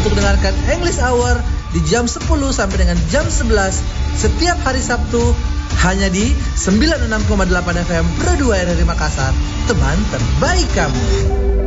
untuk dengarkan English Hour di jam 10 sampai dengan jam 11 setiap hari Sabtu hanya di 96,8 FM Pro 2 RRI Makassar, teman terbaik kamu.